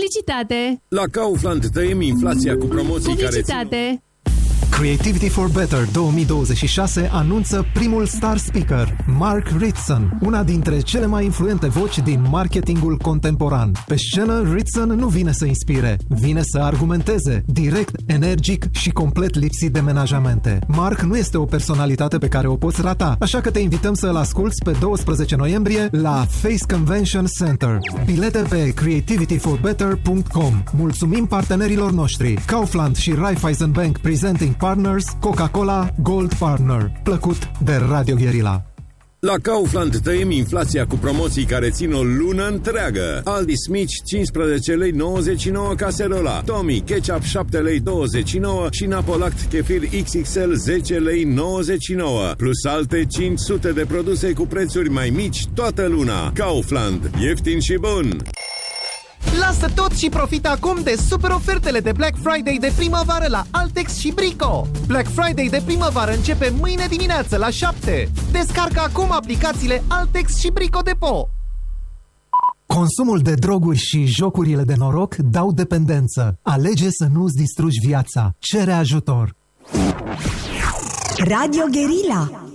Publicitate. La Kaufland tăiem inflația cu promoții Publicitate. care Creativity for Better 2026 anunță primul star speaker, Mark Ritson, una dintre cele mai influente voci din marketingul contemporan. Pe scenă, Ritson nu vine să inspire, vine să argumenteze, direct, energic și complet lipsit de menajamente. Mark nu este o personalitate pe care o poți rata, așa că te invităm să-l asculți pe 12 noiembrie la Face Convention Center. Bilete pe creativityforbetter.com. Mulțumim partenerilor noștri, Kaufland și Raiffeisen Bank Presenting Partners, Coca-Cola Gold Partner. Plăcut de Radio Guerilla. La Kaufland tăiem inflația cu promoții care țin o lună întreagă. Aldi Smith 15 lei 99 caserola, Tommy Ketchup 7 lei 29 și Napolact Kefir XXL 10 lei 99, plus alte 500 de produse cu prețuri mai mici toată luna. Kaufland, ieftin și bun! Lasă tot și profită acum de super ofertele de Black Friday de primăvară la Altex și Brico. Black Friday de primăvară începe mâine dimineață la 7. Descarcă acum aplicațiile Altex și Brico Depot. Consumul de droguri și jocurile de noroc dau dependență. Alege să nu-ți distrugi viața. Cere ajutor. Radio Guerilla.